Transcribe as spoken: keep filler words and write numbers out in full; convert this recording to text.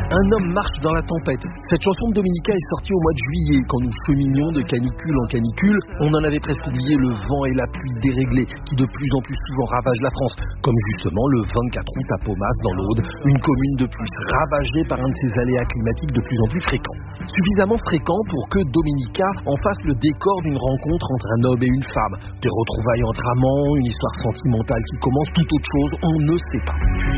Un homme marche dans la tempête. Cette chanson de Dominica est sortie au mois de juillet, quand nous cheminions de canicule en canicule. On en avait presque oublié le vent et la pluie déréglés, qui de plus en plus souvent ravagent la France, comme justement le vingt-quatre août à Paumas, dans l'Aude, une commune de plus ravagée par un de ces aléas climatiques de plus en plus fréquents. Suffisamment fréquents pour que Dominica en fasse le décor d'une rencontre entre un homme et une femme, des retrouvailles entre amants, une histoire sentimentale qui commence tout autre chose, on ne sait pas.